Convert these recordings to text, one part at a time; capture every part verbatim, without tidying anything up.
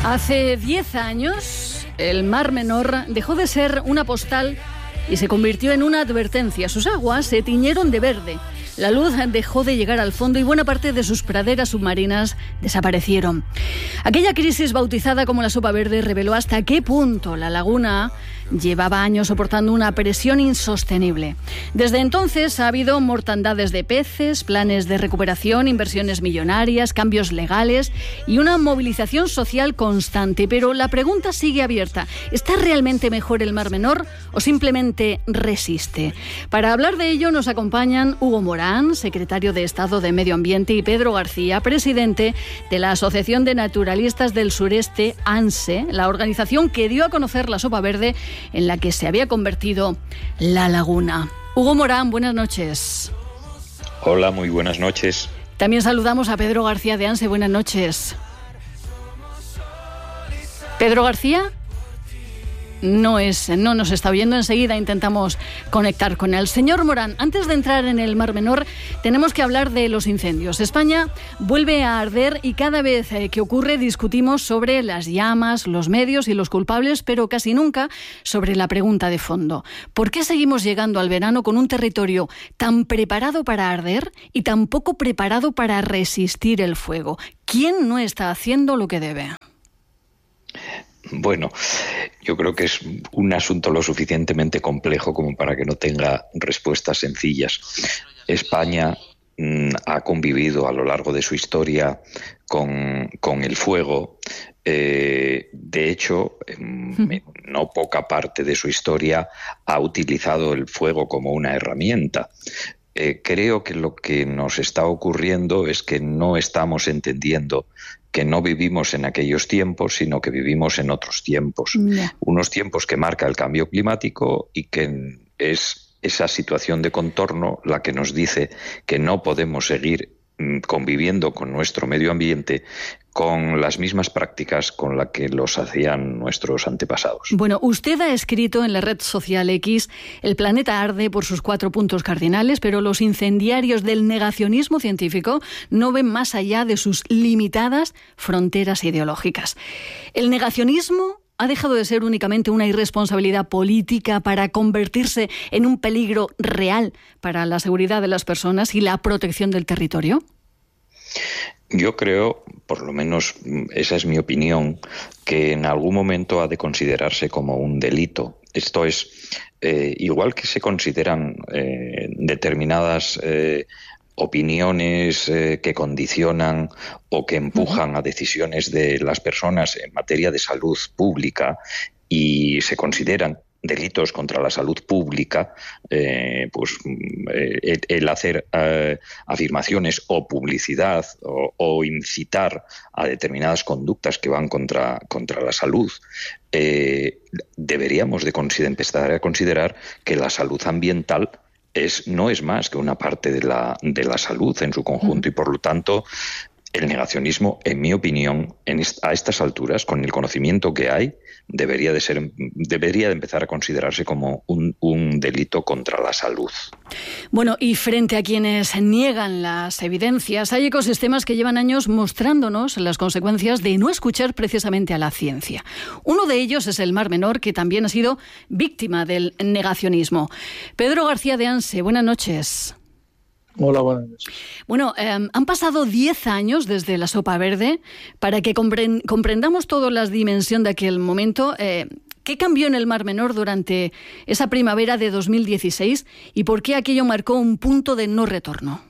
Hace diez años, el Mar Menor dejó de ser una postal y se convirtió en una advertencia. Sus aguas se tiñeron de verde. La luz dejó de llegar al fondo y buena parte de sus praderas submarinas desaparecieron. Aquella crisis bautizada como la sopa verde reveló hasta qué punto la laguna llevaba años soportando una presión insostenible. Desde entonces ha habido mortandades de peces, planes de recuperación, inversiones millonarias, cambios legales y una movilización social constante. Pero la pregunta sigue abierta. ¿Está realmente mejor el Mar Menor o simplemente resiste? Para hablar de ello nos acompañan Hugo Morán, secretario de Estado de Medio Ambiente, y Pedro García, presidente de la Asociación de Naturalistas del Sureste, ANSE, la organización que dio a conocer la sopa verde en la que se había convertido la laguna. Hugo Morán, buenas noches. Hola, muy buenas noches. También saludamos a Pedro García de ANSE, buenas noches. Pedro García no es, no nos está oyendo, enseguida intentamos conectar con él. Señor Morán, antes de entrar en el Mar Menor, tenemos que hablar de los incendios. España vuelve a arder y cada vez que ocurre discutimos sobre las llamas, los medios y los culpables, pero casi nunca sobre la pregunta de fondo. ¿Por qué seguimos llegando al verano con un territorio tan preparado para arder y tan poco preparado para resistir el fuego? ¿Quién no está haciendo lo que debe? Bueno, yo creo que es un asunto lo suficientemente complejo como para que no tenga respuestas sencillas. España mmm, ha convivido a lo largo de su historia con, con el fuego. Eh, de hecho, en no poca parte de su historia ha utilizado el fuego como una herramienta. Eh, creo que lo que nos está ocurriendo es que no estamos entendiendo que no vivimos en aquellos tiempos, sino que vivimos en otros tiempos. Yeah. Unos tiempos que marca el cambio climático y que es esa situación de contorno la que nos dice que no podemos seguir conviviendo con nuestro medio ambiente con las mismas prácticas con las que los hacían nuestros antepasados. Bueno, usted ha escrito en la red social X: el planeta arde por sus cuatro puntos cardinales, pero los incendiarios del negacionismo científico no ven más allá de sus limitadas fronteras ideológicas. El negacionismo ha dejado de ser únicamente una irresponsabilidad política para convertirse en un peligro real para la seguridad de las personas y la protección del territorio. Yo creo, por lo menos esa es mi opinión, que en algún momento ha de considerarse como un delito. Esto es, eh, igual que se consideran eh, determinadas eh, opiniones eh, que condicionan o que empujan a decisiones de las personas en materia de salud pública y se consideran delitos contra la salud pública, eh, pues eh, el, el hacer eh, afirmaciones o publicidad o, o incitar a determinadas conductas que van contra, contra la salud, eh, deberíamos de consider- empezar a considerar que la salud ambiental es, no es más que una parte de la, de la salud en su conjunto y por lo tanto el negacionismo, en mi opinión, en est- a estas alturas, con el conocimiento que hay, debería de ser, debería de empezar a considerarse como un, un delito contra la salud. Bueno, y frente a quienes niegan las evidencias, hay ecosistemas que llevan años mostrándonos las consecuencias de no escuchar precisamente a la ciencia. Uno de ellos es el Mar Menor, que también ha sido víctima del negacionismo. Pedro García de ANSE, buenas noches. Hola, buenas noches. Bueno, eh, han pasado diez años desde la sopa verde. Para que compre- comprendamos toda la dimensión de aquel momento, eh, ¿qué cambió en el Mar Menor durante esa primavera de dos mil dieciséis y por qué aquello marcó un punto de no retorno?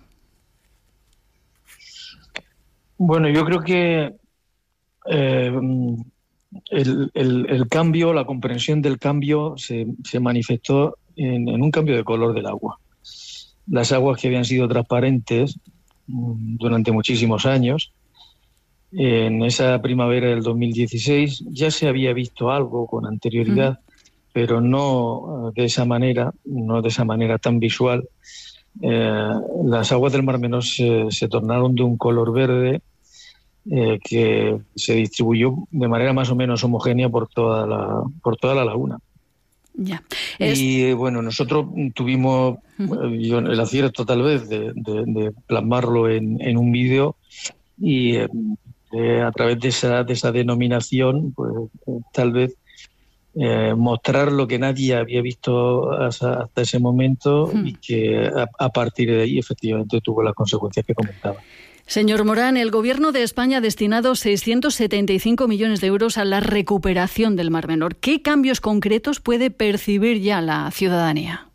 Bueno, yo creo que eh, el, el, el cambio, la comprensión del cambio se, se manifestó en, en un cambio de color del agua. Las aguas que habían sido transparentes durante muchísimos años, en esa primavera del dos mil dieciséis ya se había visto algo con anterioridad, uh-huh. pero no de esa manera, no de esa manera tan visual. Eh, las aguas del Mar Menor se, se tornaron de un color verde eh, que se distribuyó de manera más o menos homogénea por toda la, por toda la laguna. Ya. Es... Y bueno, nosotros tuvimos uh-huh. yo, el acierto tal vez de, de, de plasmarlo en, en un vídeo y eh, eh, a través de esa, de esa denominación, pues eh, tal vez eh, mostrar lo que nadie había visto hasta, hasta ese momento hmm. y que a, a partir de ahí efectivamente tuvo las consecuencias que comentaba. Señor Morán, el Gobierno de España ha destinado seiscientos setenta y cinco millones de euros a la recuperación del Mar Menor. ¿Qué cambios concretos puede percibir ya la ciudadanía?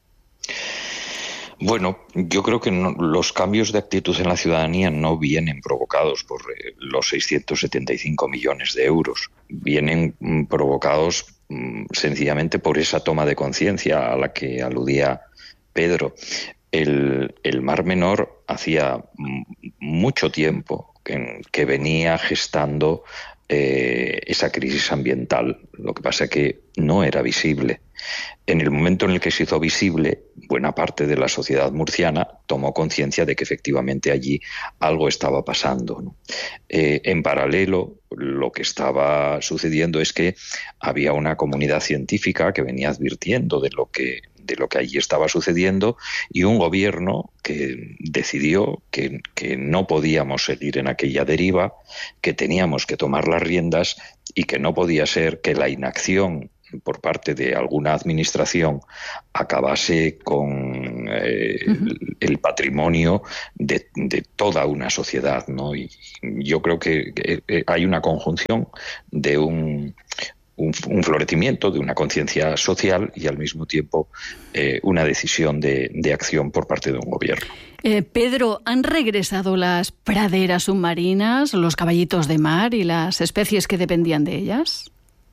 Bueno, yo creo que no, los cambios de actitud en la ciudadanía no vienen provocados por eh, los seiscientos setenta y cinco millones de euros. Vienen mm, provocados mm, sencillamente por esa toma de conciencia a la que aludía Pedro. El, el Mar Menor hacía mucho tiempo que, que venía gestando eh, esa crisis ambiental. Lo que pasa es que no era visible. En el momento en el que se hizo visible, buena parte de la sociedad murciana tomó conciencia de que efectivamente allí algo estaba pasando, ¿no? Eh, en paralelo, lo que estaba sucediendo es que había una comunidad científica que venía advirtiendo de lo que de lo que allí estaba sucediendo y un gobierno que decidió que, que no podíamos seguir en aquella deriva, que teníamos que tomar las riendas y que no podía ser que la inacción por parte de alguna administración acabase con eh, uh-huh. el, el patrimonio de, de toda una sociedad, ¿no? Y yo creo que, que hay una conjunción de un Un, un florecimiento de una conciencia social y al mismo tiempo eh, una decisión de, de acción por parte de un gobierno. Eh, Pedro, ¿han regresado las praderas submarinas, los caballitos de mar y las especies que dependían de ellas?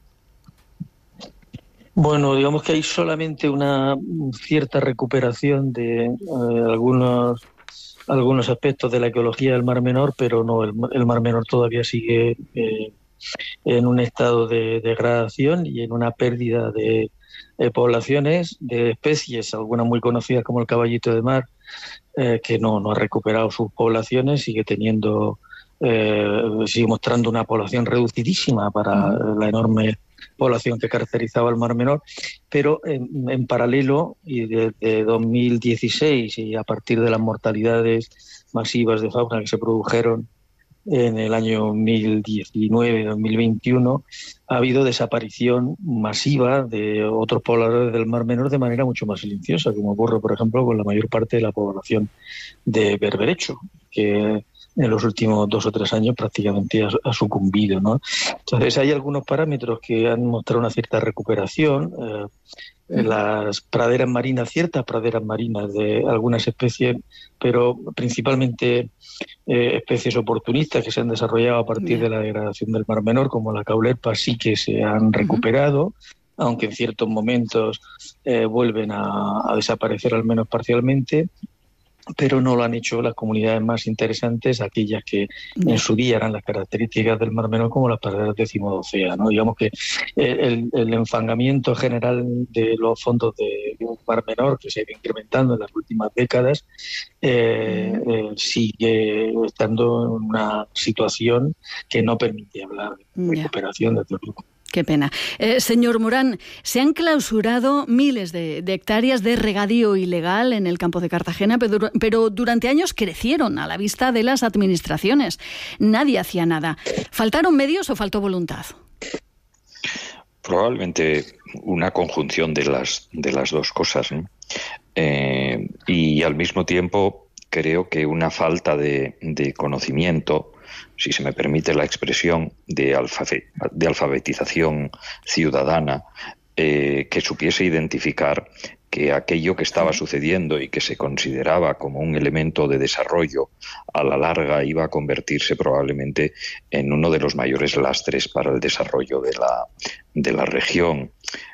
Bueno, digamos que hay solamente una cierta recuperación de eh, algunos algunos aspectos de la ecología del Mar Menor, pero no, el, el Mar Menor todavía sigue eh, en un estado de degradación y en una pérdida de, de poblaciones, de especies, algunas muy conocidas como el caballito de mar, eh, que no, no ha recuperado sus poblaciones, sigue teniendo, eh, sigue mostrando una población reducidísima para la enorme población que caracterizaba el Mar Menor, pero en, en paralelo, y desde dos mil dieciséis y a partir de las mortalidades masivas de fauna que se produjeron en el año dos mil diecinueve dos mil veintiuno, ha habido desaparición masiva de otros pobladores del Mar Menor de manera mucho más silenciosa, como ocurre, por ejemplo, con la mayor parte de la población de berberecho, que en los últimos dos o tres años prácticamente ha, ha sucumbido, ¿no? Entonces hay algunos parámetros que han mostrado una cierta recuperación. Eh, las praderas marinas, ciertas praderas marinas de algunas especies, pero principalmente eh, especies oportunistas que se han desarrollado a partir de la degradación del Mar Menor, como la caulerpa, sí que se han recuperado, uh-huh. aunque en ciertos momentos eh, vuelven a, a desaparecer al menos parcialmente, pero no lo han hecho las comunidades más interesantes, aquellas que en su día eran las características del Mar Menor, como las praderas decimodoceas, ¿no? Digamos que el, el enfangamiento general de los fondos de Mar Menor, que se ha ido incrementando en las últimas décadas, eh, eh, sigue estando en una situación que no permite hablar de recuperación de todo el grupo. Qué pena. Eh, señor Morán, se han clausurado miles de, de hectáreas de regadío ilegal en el campo de Cartagena, pero, pero durante años crecieron a la vista de las administraciones. Nadie hacía nada. ¿Faltaron medios o faltó voluntad? Probablemente una conjunción de las, de las dos cosas, ¿no? Eh, y al mismo tiempo creo que una falta de, de conocimiento, si se me permite la expresión, de, alfabe- de alfabetización ciudadana, eh, que supiese identificar que aquello que estaba sucediendo y que se consideraba como un elemento de desarrollo, a la larga iba a convertirse probablemente en uno de los mayores lastres para el desarrollo de la, de la región.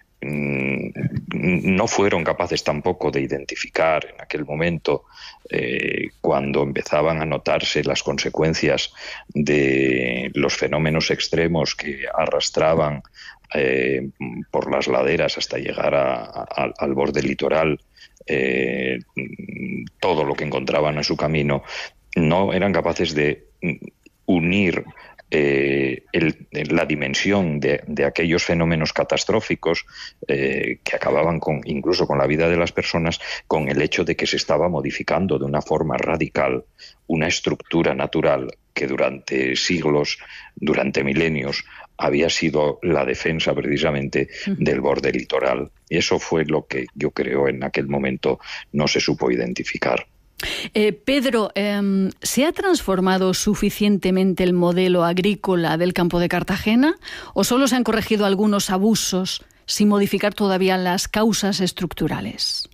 No fueron capaces tampoco de identificar en aquel momento, eh, cuando empezaban a notarse las consecuencias de los fenómenos extremos que arrastraban eh, por las laderas hasta llegar a, a, al borde litoral, eh, todo lo que encontraban en su camino. No eran capaces de unir Eh, el, la dimensión de, de aquellos fenómenos catastróficos eh, que acababan con, incluso con la vida de las personas, con el hecho de que se estaba modificando de una forma radical una estructura natural que durante siglos, durante milenios, había sido la defensa precisamente del borde litoral. Y eso fue lo que yo creo en aquel momento no se supo identificar. Eh, Pedro, eh, ¿se ha transformado suficientemente el modelo agrícola del campo de Cartagena o solo se han corregido algunos abusos sin modificar todavía las causas estructurales?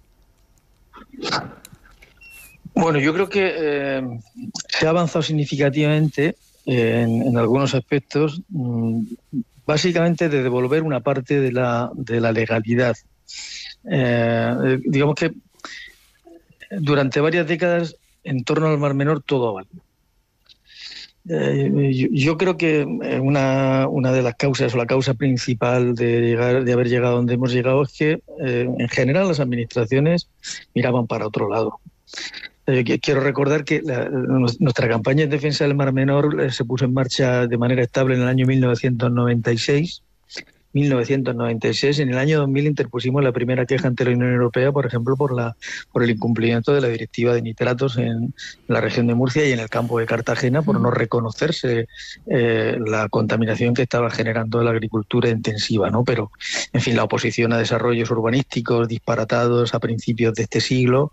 Bueno, yo creo que eh, se ha avanzado significativamente en, en algunos aspectos, mmm, básicamente de devolver una parte de la, de la legalidad. Eh, digamos que durante varias décadas en torno al Mar Menor todo vale. Eh, yo, yo creo que una, una de las causas o la causa principal de, llegar, de haber llegado donde hemos llegado es que eh, en general las administraciones miraban para otro lado. Eh, quiero recordar que la, nuestra campaña en defensa del Mar Menor eh, se puso en marcha de manera estable en el año mil novecientos noventa y seis. mil novecientos noventa y seis. En el año dos mil interpusimos la primera queja ante la Unión Europea, por ejemplo, por la por el incumplimiento de la directiva de nitratos en la región de Murcia y en el campo de Cartagena, por no reconocerse eh, la contaminación que estaba generando la agricultura intensiva, ¿no? Pero, en fin, la oposición a desarrollos urbanísticos disparatados a principios de este siglo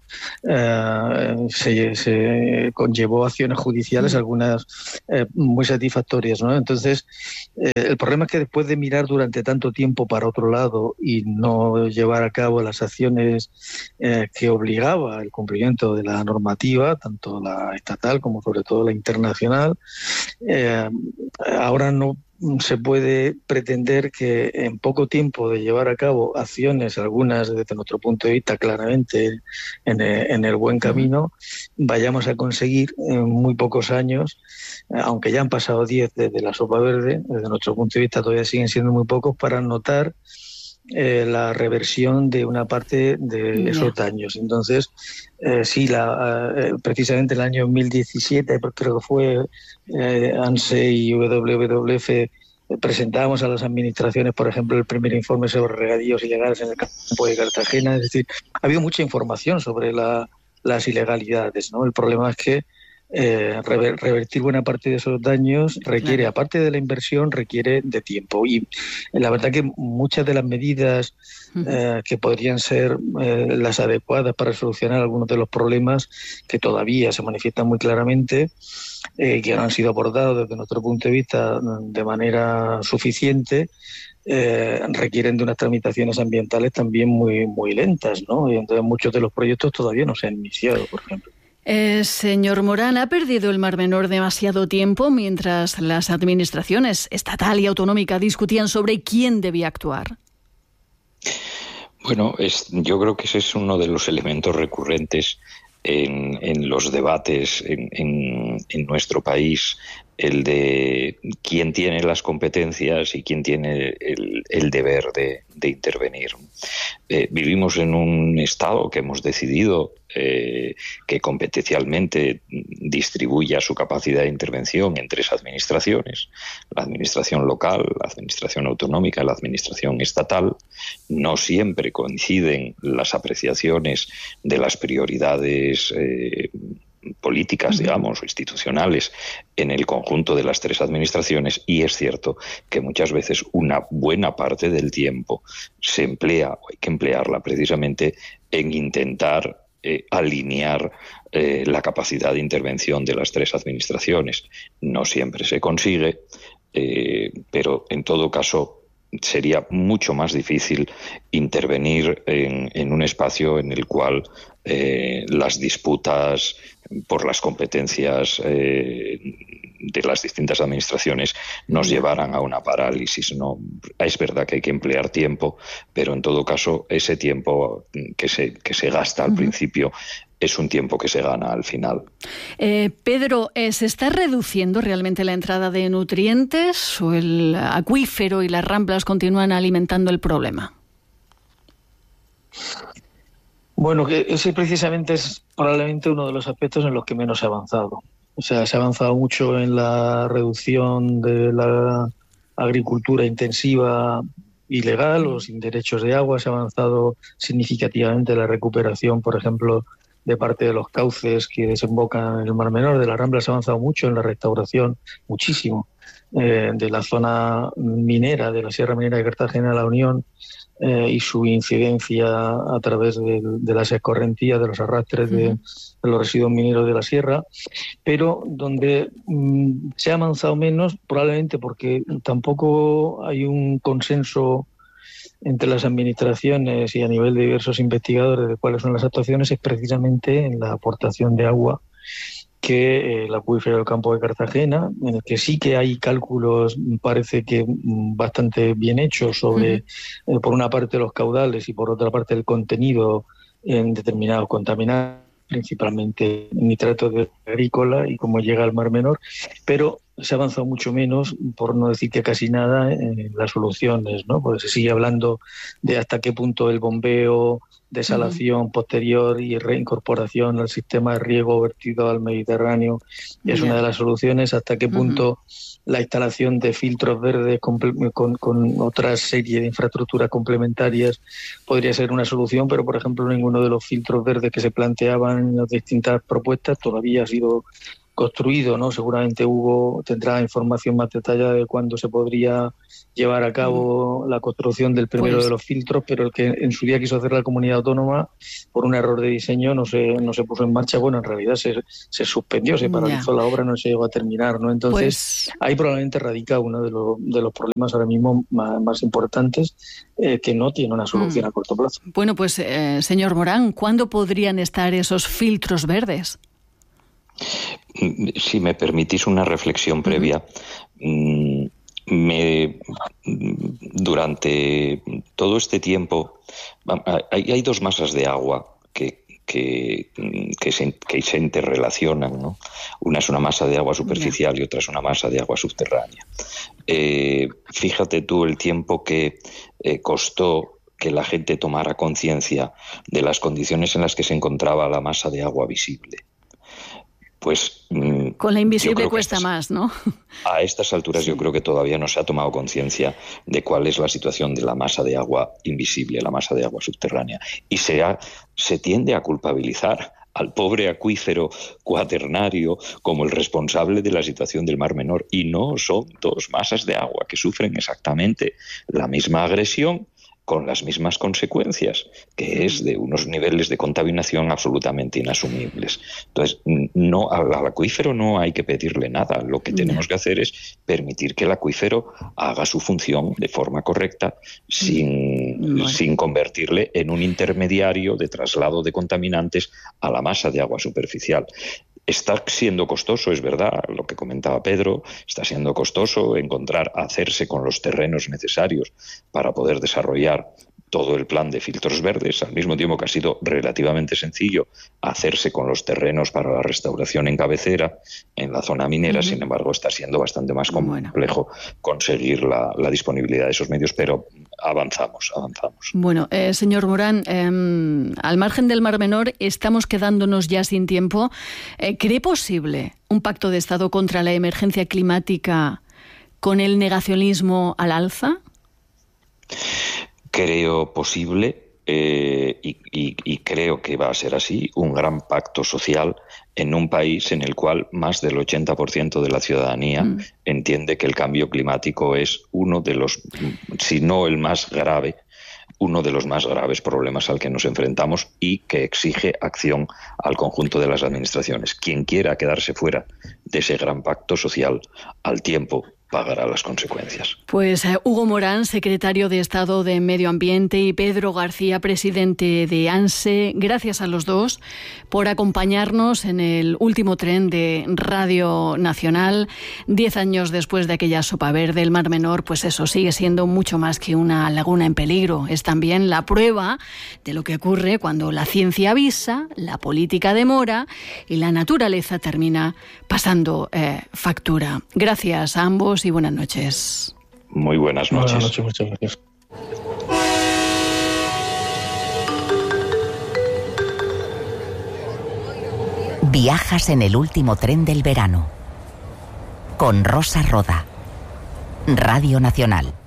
eh, se, se conllevó acciones judiciales, algunas eh, muy satisfactorias, ¿no? Entonces, eh, el problema es que después de mirar durante tanto tanto tiempo para otro lado y no llevar a cabo las acciones eh, que obligaba el cumplimiento de la normativa, tanto la estatal como sobre todo la internacional, eh, ahora no se puede pretender que en poco tiempo de llevar a cabo acciones, algunas desde nuestro punto de vista claramente en el, en el buen camino, vayamos a conseguir en muy pocos años, aunque ya han pasado diez desde la sopa verde, desde nuestro punto de vista todavía siguen siendo muy pocos, para notar eh, la reversión de una parte de esos daños. Entonces, eh, sí, la, eh, precisamente el año dos mil diecisiete, creo que fue, eh, ANSE y W W F presentábamos a las administraciones, por ejemplo, el primer informe sobre regadíos ilegales en el campo de Cartagena. Es decir, ha habido mucha información sobre la, las ilegalidades, ¿no? El problema es que eh, rever, revertir buena parte de esos daños requiere, claro, aparte de la inversión, requiere de tiempo. Y la verdad que muchas de las medidas eh, que podrían ser eh, las adecuadas para solucionar algunos de los problemas que todavía se manifiestan muy claramente, Eh, que no han sido abordados desde nuestro punto de vista de manera suficiente, eh, requieren de unas tramitaciones ambientales también muy, muy lentas, ¿no? Y entonces muchos de los proyectos todavía no se han iniciado, por ejemplo. Eh, señor Morán, ¿ha perdido el Mar Menor demasiado tiempo mientras las administraciones estatal y autonómica discutían sobre quién debía actuar? Bueno, es, yo creo que ese es uno de los elementos recurrentes En, en los debates en, en, en nuestro país, el de quién tiene las competencias y quién tiene el, el deber de, de intervenir. Eh, vivimos en un Estado que hemos decidido eh, que competencialmente distribuya su capacidad de intervención en tres administraciones: la administración local, la administración autonómica y la administración estatal. No siempre coinciden las apreciaciones de las prioridades eh, políticas, digamos, o institucionales en el conjunto de las tres administraciones, y es cierto que muchas veces una buena parte del tiempo se emplea, o hay que emplearla precisamente, en intentar eh, alinear eh, la capacidad de intervención de las tres administraciones. No siempre se consigue, eh, pero en todo caso sería mucho más difícil intervenir en, en un espacio en el cual eh, las disputas por las competencias eh, de las distintas administraciones nos llevaran a una parálisis, ¿no? Es verdad que hay que emplear tiempo, pero en todo caso ese tiempo que se, que se gasta al uh-huh. principio es un tiempo que se gana al final. Eh, Pedro, eh, ¿se está reduciendo realmente la entrada de nutrientes o el acuífero y las ramblas continúan alimentando el problema? Bueno, que ese precisamente es probablemente uno de los aspectos en los que menos se ha avanzado. O sea, se ha avanzado mucho en la reducción de la agricultura intensiva ilegal o sin derechos de agua. Se ha avanzado significativamente en la recuperación, por ejemplo, de parte de los cauces que desembocan en el Mar Menor. De la Rambla se ha avanzado mucho en la restauración, muchísimo, eh, de la zona minera, de la Sierra Minera de Cartagena de la Unión, eh, y su incidencia a través de, de las escorrentías, de los arrastres de, de los residuos mineros de la sierra, pero donde mm, se ha avanzado menos, probablemente porque tampoco hay un consenso entre las administraciones y a nivel de diversos investigadores de cuáles son las actuaciones, es precisamente en la aportación de agua que el acuífero del Campo de Cartagena, en el que sí que hay cálculos, parece que bastante bien hechos sobre, uh-huh. eh, por una parte, los caudales y por otra parte el contenido en determinados contaminantes, principalmente nitratos de agrícola y cómo llega al Mar Menor, pero se ha avanzado mucho menos, por no decir que casi nada, en las soluciones, ¿no? Porque se sigue hablando de hasta qué punto el bombeo, desalación uh-huh. posterior y reincorporación al sistema de riego vertido al Mediterráneo es yeah. una de las soluciones, hasta qué punto uh-huh. la instalación de filtros verdes con, con, con otra serie de infraestructuras complementarias podría ser una solución, pero por ejemplo ninguno de los filtros verdes que se planteaban en las distintas propuestas todavía ha sido construido, ¿no? Seguramente Hugo tendrá información más detallada de cuándo se podría llevar a cabo la construcción del primero pues, de los filtros, pero el que en su día quiso hacer la comunidad autónoma por un error de diseño no se no se puso en marcha. Bueno, en realidad se, se suspendió, se paralizó ya. la obra, no se llegó a terminar, ¿no? Entonces, pues, ahí probablemente radica uno de los, de los problemas ahora mismo más, más importantes, eh, que no tiene una solución mm. a corto plazo. Bueno, pues, eh, señor Morán, ¿cuándo podrían estar esos filtros verdes? Si me permitís una reflexión previa, uh-huh. me, durante todo este tiempo hay, hay dos masas de agua que, que, que, se, que se interrelacionan, ¿no? Una es una masa de agua superficial yeah. y otra es una masa de agua subterránea. Eh, fíjate tú el tiempo que eh, costó que la gente tomara conciencia de las condiciones en las que se encontraba la masa de agua visible. Pues con la invisible cuesta estas, más, ¿no? A estas alturas sí. yo creo que todavía no se ha tomado conciencia de cuál es la situación de la masa de agua invisible, la masa de agua subterránea. Y se, ha, se tiende a culpabilizar al pobre acuífero cuaternario como el responsable de la situación del Mar Menor. Y no, son dos masas de agua que sufren exactamente la misma agresión, con las mismas consecuencias, que es de unos niveles de contaminación absolutamente inasumibles. Entonces, no, al, al acuífero no hay que pedirle nada. Lo que tenemos que hacer es permitir que el acuífero haga su función de forma correcta, sin, bueno. sin convertirle en un intermediario de traslado de contaminantes a la masa de agua superficial. Está siendo costoso, es verdad, lo que comentaba Pedro, está siendo costoso encontrar, hacerse con los terrenos necesarios para poder desarrollar todo el plan de filtros verdes, al mismo tiempo que ha sido relativamente sencillo hacerse con los terrenos para la restauración en cabecera, en la zona minera. Uh-huh. Sin embargo, está siendo bastante más complejo bueno. conseguir la, la disponibilidad de esos medios, pero avanzamos, avanzamos. Bueno, eh, señor Morán, eh, al margen del Mar Menor estamos quedándonos ya sin tiempo. Eh, ¿Cree posible un pacto de Estado contra la emergencia climática con el negacionismo al alza? Creo posible eh, y, y, y creo que va a ser así, un gran pacto social en un país en el cual más del ochenta por ciento de la ciudadanía mm. entiende que el cambio climático es uno de los, si no el más grave, uno de los más graves problemas al que nos enfrentamos y que exige acción al conjunto de las administraciones. Quien quiera quedarse fuera de ese gran pacto social, al tiempo pagará las consecuencias. Pues eh, Hugo Morán, secretario de Estado de Medio Ambiente, y Pedro García, presidente de ANSE, gracias a los dos por acompañarnos en el último tren de Radio Nacional. Diez años después de aquella sopa verde, el Mar Menor, pues eso, sigue siendo mucho más que una laguna en peligro. Es también la prueba de lo que ocurre cuando la ciencia avisa, la política demora y la naturaleza termina pasando eh, factura. Gracias a ambos y buenas noches. Muy buenas noches. Buenas noches, muchas gracias. Viajas en el último tren del verano. Con Rosa Roda. Radio Nacional.